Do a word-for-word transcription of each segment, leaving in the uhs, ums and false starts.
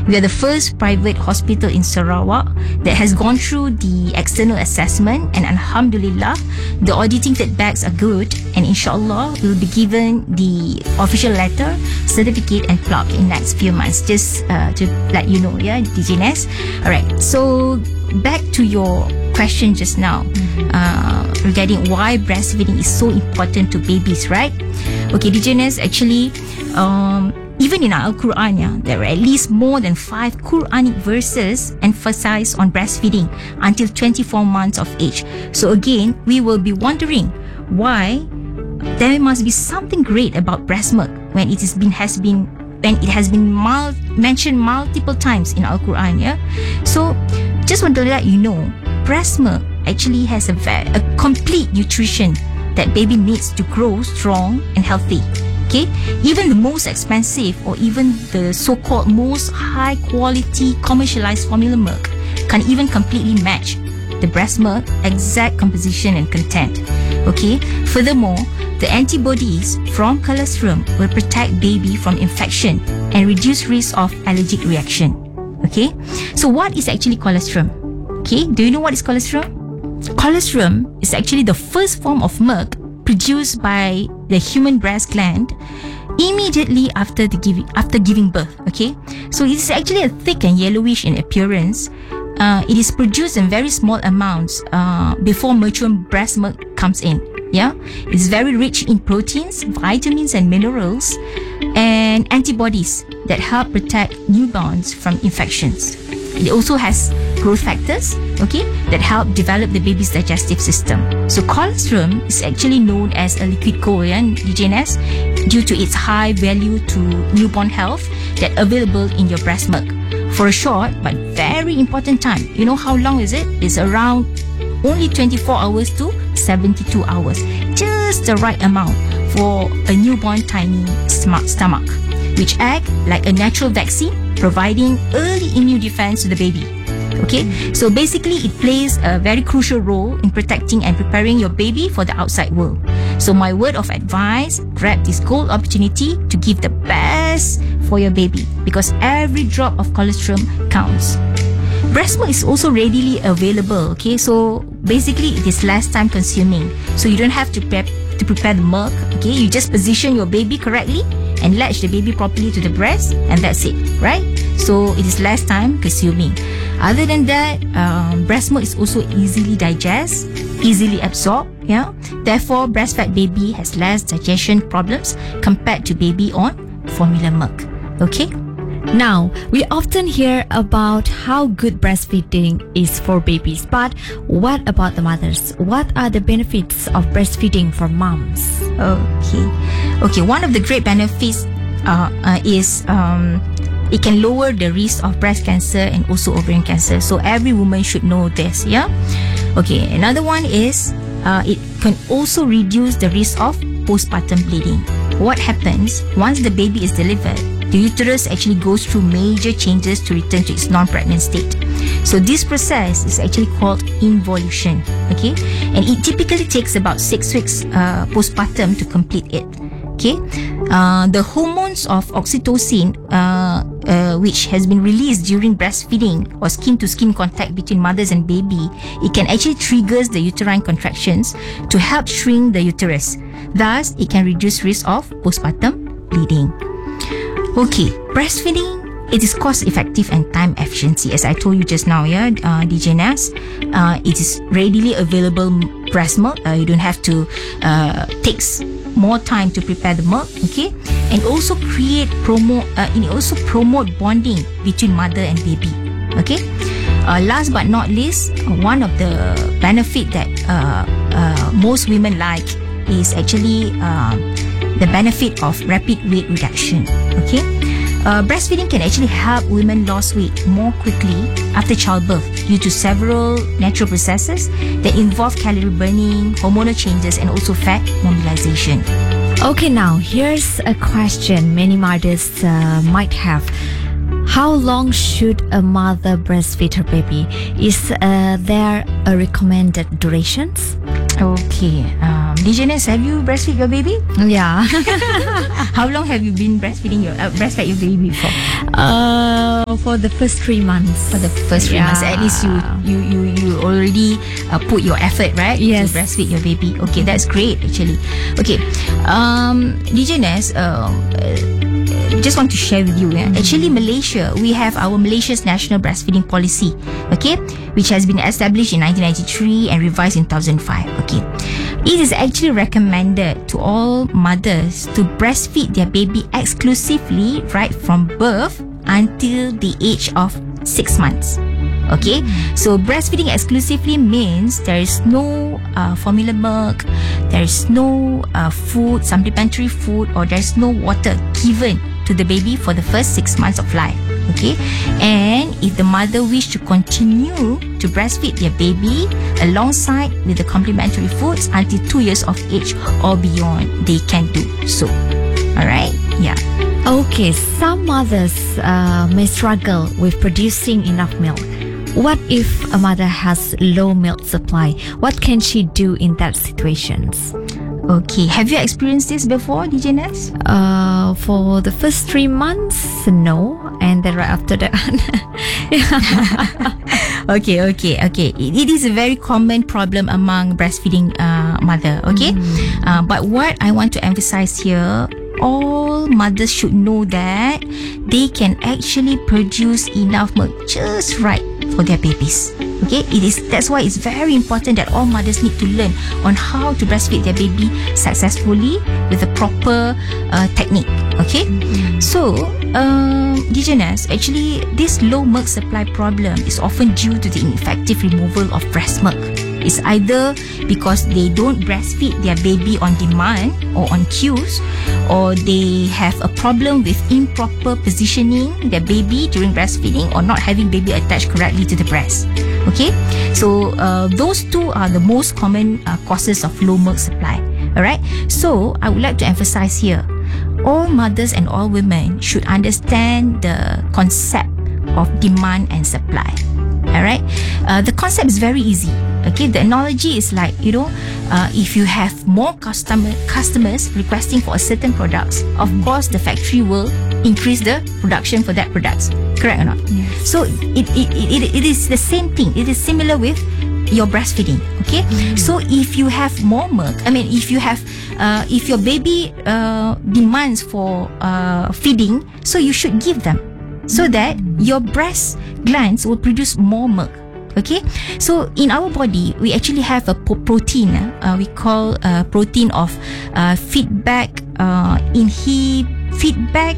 We are the first private hospital in Sarawak that has gone through the external assessment, and Alhamdulillah, the auditing feedbacks are good, and inshallah, we will be given the official letter, certificate and plaque in next few months. Just uh, to let you know, yeah, D J Ness. Alright, so back to your question just now, uh, regarding why breastfeeding is so important to babies, right? Okay, D J Ness, actually, um, even in our Al-Quran, yeah, there are at least more than five Quranic verses emphasized on breastfeeding until twenty-four months of age. So again, we will be wondering why there must be something great about breast milk when it has been has been when it has been mul- mentioned multiple times in Al-Quran, yeah. So just want to let you know, breast milk actually has a, ve- a complete nutrition that baby needs to grow strong and healthy. Okay, even the most expensive or even the so-called most high quality commercialized formula milk can't even completely match the breast milk exact composition and content. Okay, furthermore, the antibodies from colostrum will protect baby from infection and reduce risk of allergic reaction. Okay, so what is actually colostrum? Okay, do you know what is colostrum? Colostrum is actually the first form of milk produced by the human breast gland immediately after the giving after giving birth. Okay, so it is actually a thick and yellowish in appearance. Uh, it is produced in very small amounts uh, before mature breast milk comes in. Yeah, it is very rich in proteins, vitamins and minerals, and antibodies that help protect newborns from infections. It also has growth factors, okay, that help develop the baby's digestive system. So colostrum is actually known as a liquid gold, yeah, D J Ness, due to its high value to newborn health that available in your breast milk for a short but very important time. You know how long is it? It's around only twenty-four hours to seventy-two hours. Just the right amount for a newborn tiny smart stomach, which act like a natural vaccine, providing early immune defense to the baby. Okay, so basically it plays a very crucial role in protecting and preparing your baby for the outside world. So my word of advice, grab this gold opportunity to give the best for your baby, because every drop of colostrum counts. Breast milk is also readily available, okay, so basically it is less time consuming, so you don't have to prep to prepare the milk. Okay, you just position your baby correctly and latch the baby properly to the breast, and that's it, right? So it is less time consuming. Other than that, um, breast milk is also easily digest, easily absorbed, yeah. Therefore, breastfed baby has less digestion problems compared to baby on formula milk. Okay. Now, we often hear about how good breastfeeding is for babies, but what about the mothers? What are the benefits of breastfeeding for moms? Okay. Okay, one of the great benefits uh, uh, is um, it can lower the risk of breast cancer and also ovarian cancer. So every woman should know this, yeah? Okay, another one is uh, it can also reduce the risk of postpartum bleeding. What happens once the baby is delivered? The uterus actually goes through major changes to return to its non-pregnant state. So this process is actually called involution, okay? And it typically takes about six weeks uh, postpartum to complete it, okay? Uh, the hormones of oxytocin, uh, uh, which has been released during breastfeeding or skin-to-skin contact between mothers and baby, it can actually triggers the uterine contractions to help shrink the uterus. Thus, it can reduce risk of postpartum bleeding. Okay, breastfeeding, it is cost-effective and time-efficiency, as I told you just now, yeah, uh, D J Ness. Uh, it is readily available breast milk. Uh, you don't have to uh, takes more time to prepare the milk, okay? And also create promote. Uh, it also promote bonding between mother and baby, okay? Uh, last but not least, one of the benefit that uh, uh, most women like is actually uh, the benefit of rapid weight reduction. Okay, uh, breastfeeding can actually help women lose weight more quickly after childbirth due to several natural processes that involve calorie burning, hormonal changes, and also fat mobilization. Okay, now here's a question many mothers uh, might have. How long should a mother breastfeed her baby? Is uh, there a recommended durations? Okay. Um, D J Ness, have you breastfeed your baby? Yeah. How long have you been breastfeeding your uh, breastfed your baby for? uh, for the first three months. For the first three Yeah. months, at least you you you you already uh, put your effort, right? Yes. To breastfeed your baby. Okay, that's great actually. Okay, um, D J Ness, um, uh, just want to share with you. Yeah? Actually, Malaysia, we have our Malaysia's national breastfeeding policy. Okay, which has been established in nineteen ninety-three and revised in two thousand five. Okay, it is actually recommended to all mothers to breastfeed their baby exclusively right from birth until the age of six months. Okay, so breastfeeding exclusively means there is no uh, formula milk, there is no uh, food, supplementary food, or there is no water given to the baby for the first six months of life. Okay, and if the mother wish to continue to breastfeed their baby alongside with the complementary foods until two years of age or beyond, they can do so. Alright, yeah. Okay, some mothers uh, may struggle with producing enough milk. What if a mother has low milk supply? What can she do in that situations? Okay, have you experienced this before, D J Ness? Uh, for the first three months, no, and then right after that, Okay, okay, okay. It, it is a very common problem among breastfeeding uh, mother. Okay, mm. uh, but what I want to emphasize here, all mothers should know that they can actually produce enough milk just right for their babies. Okay, it is that's why it's very important that all mothers need to learn on how to breastfeed their baby successfully with a proper uh, technique. Okay, mm-hmm. so um, D J Ness, actually this low milk supply problem is often due to the ineffective removal of breast milk. It's either because they don't breastfeed their baby on demand or on cues, or they have a problem with improper positioning their baby during breastfeeding, or not having baby attached correctly to the breast. Okay, so uh, those two are the most common uh, causes of low milk supply. Alright, so I would like to emphasize here, all mothers and all women should understand the concept of demand and supply. Alright, uh, the concept is very easy. Okay, the analogy is like, you know, uh, if you have more customer customers requesting for a certain products, of course the factory will increase the production for that products. Correct or not? Yes. So it, it, it, it is the same thing. It is similar with your breastfeeding. Okay, mm. So if you have more milk, I mean, if you have, uh, if your baby uh, demands for uh, feeding, so you should give them, so that your breast glands will produce more milk. Okay, so in our body we actually have a po- protein uh, we call uh, protein of uh, feedback uh, inhib feedback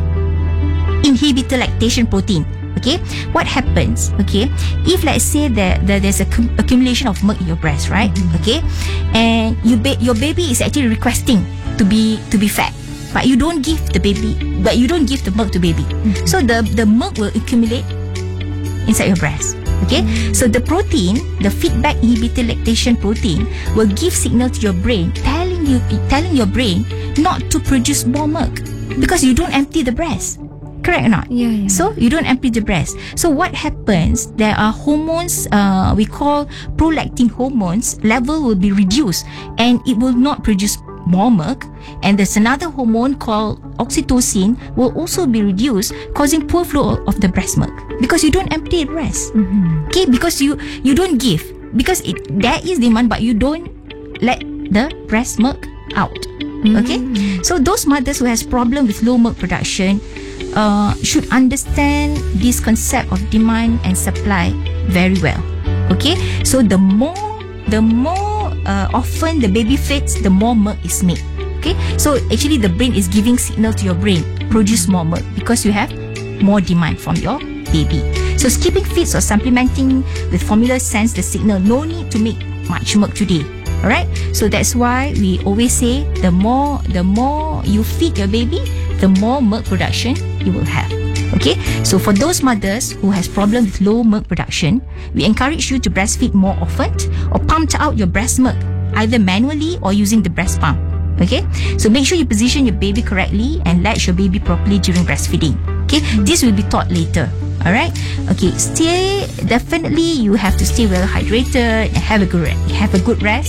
inhibitor lactation protein. Okay, what happens, okay, if let's say that, that there's a cum- accumulation of milk in your breast, right? Mm-hmm. Okay, and you ba- your baby is actually requesting to be to be fed, but you don't give the baby but you don't give the milk to baby. Mm-hmm. So the the milk will accumulate inside your breast. Okay, mm-hmm. So the protein, the feedback inhibitor lactation protein, will give signal to your brain, telling you telling your brain not to produce more milk because you don't empty the breast. Correct or not? Yeah, yeah. So you don't empty the breast. So what happens? There are hormones uh, we call prolactin hormones. Level will be reduced, and it will not produce more milk. And there's another hormone called oxytocin will also be reduced, causing poor flow of the breast milk because you don't empty the breast. Mm-hmm. Okay, because you you don't give, because it there is demand, but you don't let the breast milk out. Mm-hmm. Okay, so those mothers who has problem with low milk production uh, should understand this concept of demand and supply very well. Okay, so the more the more uh, often the baby feeds, the more milk is made. Okay, so actually the brain is giving signal to your brain, produce more milk because you have more demand from your baby. So skipping feeds or supplementing with formula sends the signal, no need to make much milk today. Alright, so that's why we always say the more the more you feed your baby, the more milk production you will have. Okay, so for those mothers who has problem with low milk production, we encourage you to breastfeed more often or pump out your breast milk either manually or using the breast pump. Okay, so make sure you position your baby correctly and latch your baby properly during breastfeeding. Okay, this will be taught later. Alright, okay, stay definitely you have to stay well hydrated and have a good have a good rest,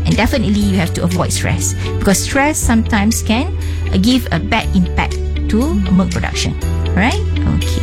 And definitely you have to avoid stress, because stress sometimes can uh, give a bad impact to milk production. Alright? Okay.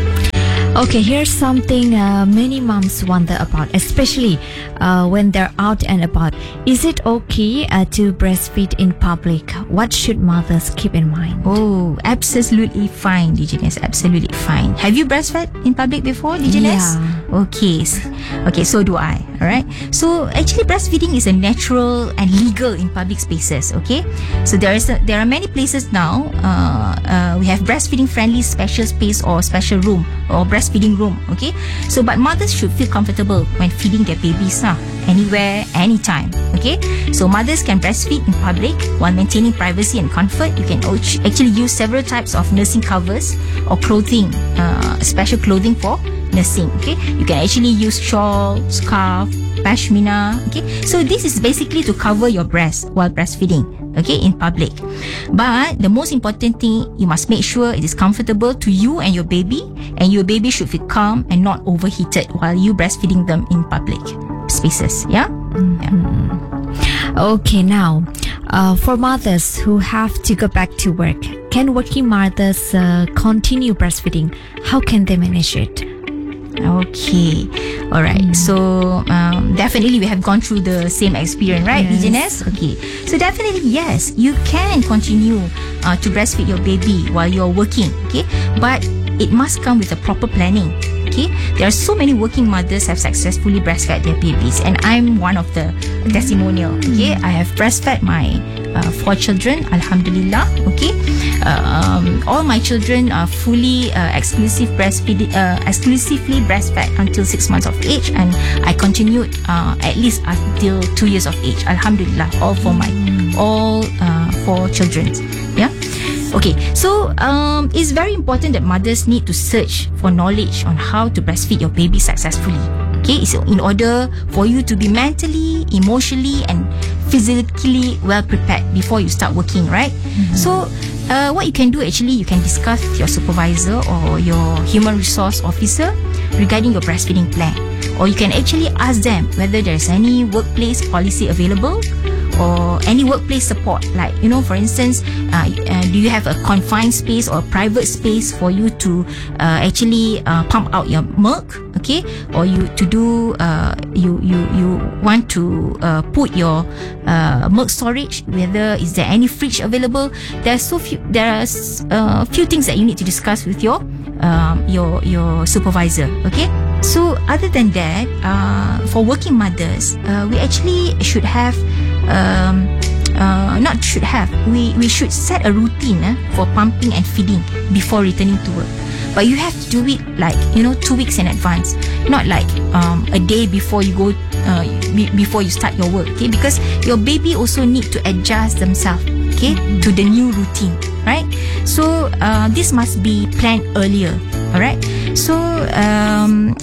Okay, here's something uh, many moms wonder about, especially uh, when they're out and about. Is it okay uh, to breastfeed in public? What should mothers keep in mind? Oh, absolutely fine, D J Ness. Absolutely fine. Have you breastfed in public before, D J Ness? Yeah. Okay. Okay, so do I. Alright. So actually, breastfeeding is a natural and legal in public spaces. Okay. So there is a, there are many places now. Uh, uh, we have breastfeeding friendly special space or special room or breastfeeding room. Okay. So but mothers should feel comfortable when feeding their babies now, anywhere, anytime. Okay. So mothers can breastfeed in public while maintaining privacy and comfort. You can actually use several types of nursing covers or clothing, uh, special clothing for nursing. Okay, you can actually use shawl, scarf, pashmina. Okay, so this is basically to cover your breast while breastfeeding, okay, in public. But the most important thing, you must make sure it is comfortable to you and your baby, and your baby should feel calm and not overheated while you breastfeeding them in public spaces. Yeah. Mm-hmm. Yeah. Okay, now uh, for mothers who have to go back to work, can working mothers uh, continue breastfeeding? How can they manage it? Okay, all right. Mm. So um, definitely we have gone through the same experience, right, yes. D J Ness? Okay, so definitely yes, you can continue uh, to breastfeed your baby while you're working. Okay, but it must come with a proper planning. Okay, there are so many working mothers have successfully breastfed their babies, and I'm one of the testimonial. Okay, I have breastfed my uh, four children, Alhamdulillah. Okay, um, all my children are fully uh, exclusive breastfeed, uh, exclusively breastfed until six months of age, and I continued uh, at least until two years of age. Alhamdulillah, all for my all uh, four children. Yeah. Okay, so um, it's very important that mothers need to search for knowledge on how to breastfeed your baby successfully. Okay, so in order for you to be mentally, emotionally, and physically well prepared before you start working, right? Mm-hmm. So, uh, what you can do actually, you can discuss with your supervisor or your human resource officer regarding your breastfeeding plan, or you can actually ask them whether there is any workplace policy available, or any workplace support, like, you know, for instance, uh, uh, do you have a confined space or a private space for you to uh, actually uh, pump out your milk, okay, or you to do uh, you you you want to uh, put your uh, milk storage, whether is there any fridge available. There are so few there are a uh, few things that you need to discuss with your um, your your supervisor. Okay, so other than that, uh, for working mothers, uh, we actually should have Um, uh, not should have. We we should set a routine uh, for pumping and feeding before returning to work. But you have to do it like, you know, two weeks in advance, not like um, a day before you go uh, be, before you start your work. Okay, because your baby also need to adjust themselves, okay, to the new routine, right? So uh, this must be planned earlier. All right. So um,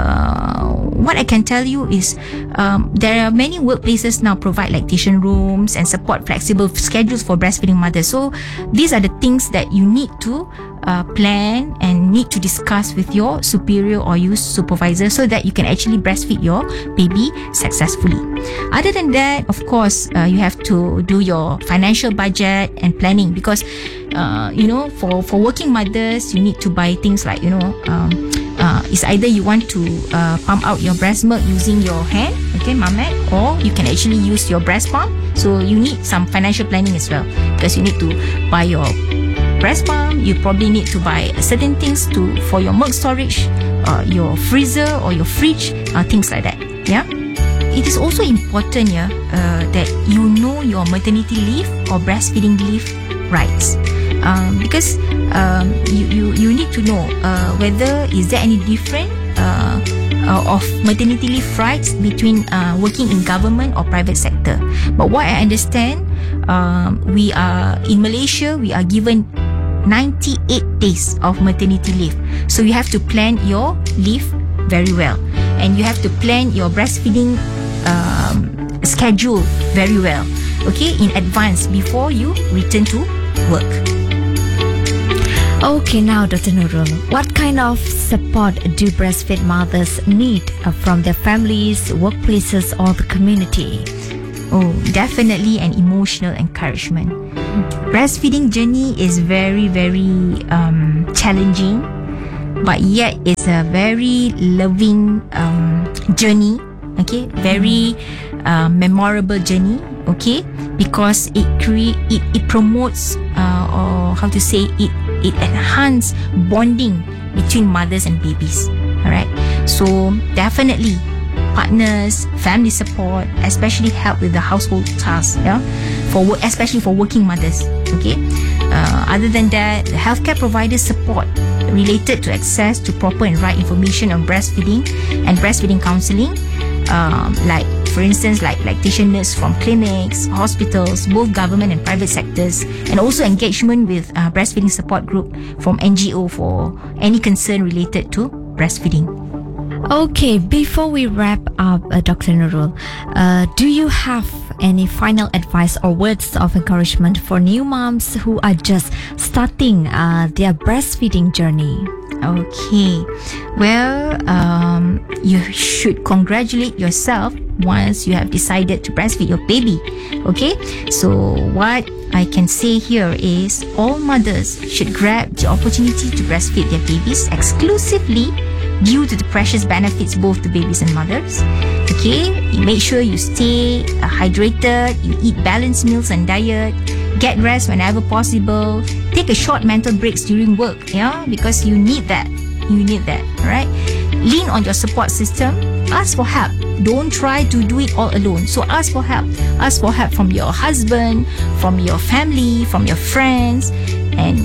uh, what I can tell you is um, there are many workplaces now provide lactation rooms and support flexible schedules for breastfeeding mothers. So these are the things that you need to uh, plan and need to discuss with your superior or your supervisor so that you can actually breastfeed your baby successfully. Other than that, of course, uh, you have to do your financial budget and planning, because uh, you know, for, for working mothers, you need to buy things like, you know, um, uh, it's either you want to uh, pump out your breast milk using your hand, okay, mamet, or you can actually use your breast pump. So you need some financial planning as well, because you need to buy your breast pump. You probably need to buy certain things to for your milk storage, uh, your freezer or your fridge, uh, things like that. Yeah. It is also important, yeah, uh, that you know your maternity leave or breastfeeding leave rights, um, because um, you, you you need to know uh, whether is there any different uh, uh, of maternity leave rights between uh, working in government or private sector. But what I understand, um, we are in Malaysia, we are given ninety-eight days of maternity leave, so you have to plan your leave very well, and you have to plan your breastfeeding um, schedule very well, okay, in advance before you return to work. Okay, now Doctor Nurul, what kind of support do breastfeed mothers need uh, from their families, workplaces, or the community? Oh, definitely an emotional encouragement. Breastfeeding journey is very, very um, challenging, but yet it's a very loving um, journey. Okay, very uh, memorable journey. Okay, because it create it, it promotes uh, or how to say it it enhance bonding between mothers and babies. All right, so definitely partners, family support, especially help with the household tasks. Yeah, for work, especially for working mothers. Okay, uh, other than that, the healthcare providers support related to access to proper and right information on breastfeeding and breastfeeding counselling. Um, like for instance, like lactation nurse from clinics, hospitals, both government and private sectors, and also engagement with uh, breastfeeding support group from N G O for any concern related to breastfeeding. Okay, before we wrap up, uh, Doctor Nurul, uh, do you have any final advice or words of encouragement for new moms who are just starting uh, their breastfeeding journey? Okay, well, um, you should congratulate yourself once you have decided to breastfeed your baby. Okay, so what I can say here is all mothers should grab the opportunity to breastfeed their babies exclusively due to the precious benefits both the babies and mothers. Okay, you make sure you stay uh, hydrated, you eat balanced meals and diet, get rest whenever possible, take a short mental breaks during work, yeah, because you need that. You need that, right? Lean on your support system. Ask for help. Don't try to do it all alone. So ask for help. Ask for help from your husband, from your family, from your friends. And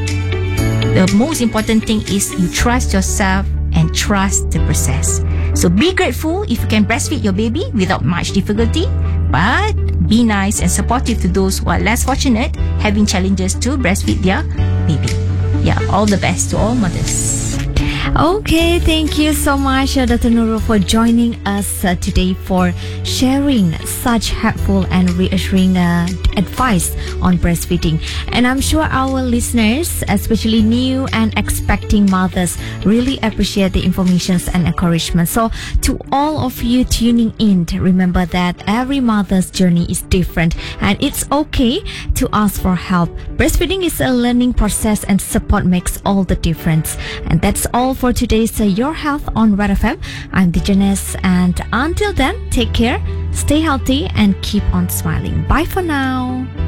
the most important thing is you trust yourself and trust the process. So be grateful if you can breastfeed your baby without much difficulty, but be nice and supportive to those who are less fortunate, having challenges to breastfeed their baby. Yeah, all the best to all mothers. Okay, thank you so much, uh, Doctor Nurul, for joining us uh, today for sharing such helpful and reassuring uh, advice on breastfeeding. And I'm sure our listeners, especially new and expecting mothers, really appreciate the information and encouragement. So to all of you tuning in, remember that every mother's journey is different and it's okay to ask for help. Breastfeeding is a learning process and support makes all the difference. And that's all for today's uh, Your Health on Red F M. I'm Dijanes, and until then, take care, stay healthy, and keep on smiling. Bye for now.